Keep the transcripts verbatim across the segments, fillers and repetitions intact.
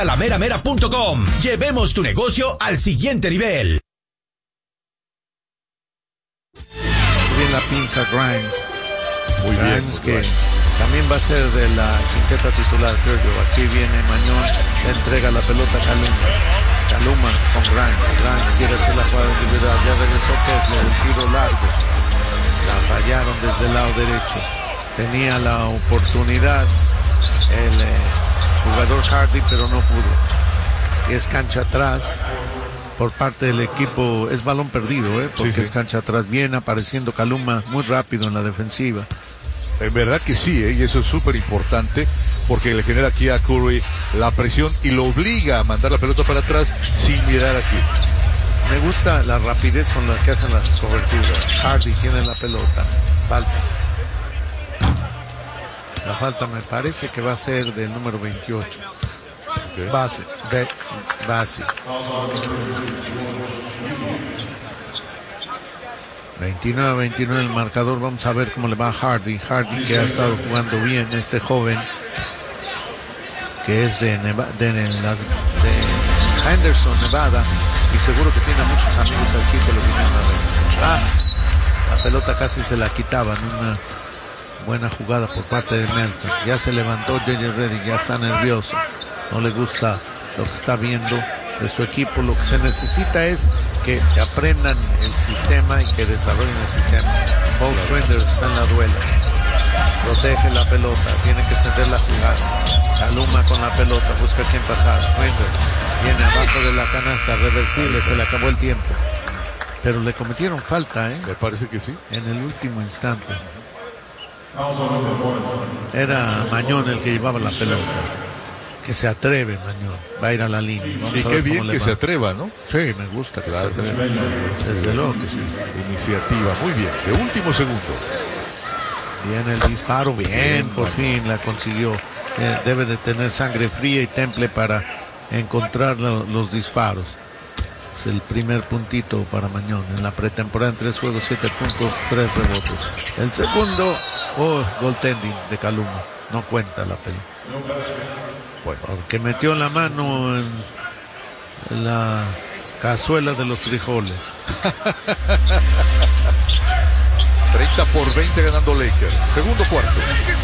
la mera mera punto com. Llevemos tu negocio al siguiente nivel. Bien la pinza Grimes. Muy Grimes bien, que bien. también va a ser de la quinqueta titular, creo yo. Aquí viene Mañón, le entrega la pelota a Caluma. Caluma con Grimes. Grimes quiere hacer la jugada individual. Ya regresó Kessler, el tiro largo. La fallaron desde el lado derecho. Tenía la oportunidad el eh, jugador Hardy, pero no pudo. Es cancha atrás por parte del equipo. Es balón perdido, ¿eh? Porque Sí, sí. es cancha atrás. Viene apareciendo Caluma muy rápido en la defensiva. En verdad que sí, ¿eh? Y eso es súper importante porque le genera aquí a Curry la presión y lo obliga a mandar la pelota para atrás sin mirar aquí. Me gusta la rapidez con la que hacen las coberturas. Hardy tiene la pelota. Falta. La falta me parece que va a ser del número veintiocho. Okay. Base. De, base. veintinueve a veintinueve el marcador. Vamos a ver cómo le va a Hardy. Hardy que ha estado jugando bien. Este joven que es de, Neva, de, de, las, de Henderson, Nevada. Y seguro que tiene muchos amigos aquí que lo vinieron a ver. Ah, la pelota casi se la quitaban. Una buena jugada por parte de Melton. Ya se levantó J J Redick, ya está nervioso. No le gusta lo que está viendo de su equipo. Lo que se necesita es que aprendan el sistema y que desarrollen el sistema. Paul Swinders está en la duela. Protege la pelota, tiene que extender la jugada. Caluma con la pelota, busca quién pasar. Swinders viene abajo de la canasta, reversible, se le acabó el tiempo. Pero le cometieron falta, ¿eh? Me parece que sí. En el último instante. Era Mañón el que llevaba la pelota. Que se atreve, Mañón. Va a ir a la línea. Vamos Y a qué ver bien cómo le que va. se atreva, ¿no? Sí, me gusta que Claro, se atreva. Desde luego que sí. Iniciativa, muy bien. De último segundo. Viene el disparo, bien, por fin la consiguió. Eh, debe de tener sangre fría y temple para encontrar lo, los disparos. Es el primer puntito para Mañón en la pretemporada en tres juegos, siete puntos, tres rebotes. El segundo, oh, goaltending de Caluma. No cuenta la pelota. Bueno, porque metió la mano en, en la cazuela de los frijoles. treinta por veinte ganando Lakers. Segundo cuarto.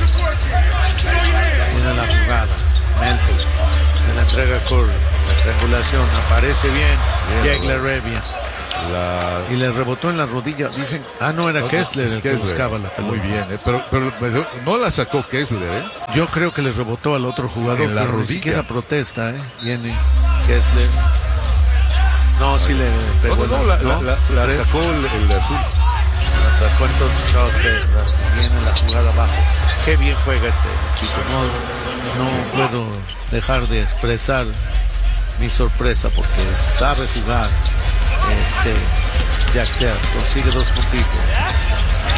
Tiene la jugada. Melton se la entrega a Curry. La triangulación aparece bien. Jegler Revia. La... Y le rebotó en la rodilla. Dicen, ah, no, era no, Kessler el que Kessler. buscaba la pelota. Muy bien, eh, pero, pero no la sacó Kessler, ¿eh? Yo creo que le rebotó al otro jugador, En la pero ni rodilla. siquiera protesta, ¿eh? Viene Kessler. No, sí le No, pegó. no, no, la, la, la, la sacó el, el azul. La sacó entonces Charles Kessler. Viene la jugada abajo. Qué bien juega este chico. No, no puedo dejar de expresar mi sorpresa porque sabe jugar. Este Jack Sear consigue dos puntitos.